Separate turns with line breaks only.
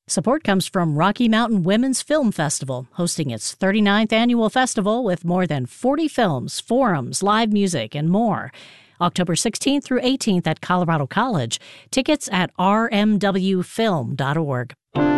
Support comes from Rocky Mountain Women's Film Festival, hosting its 39th annual festival with more than 40 films, forums, live music, and more. October 16th through 18th at Colorado College. Tickets at rmwfilm.org.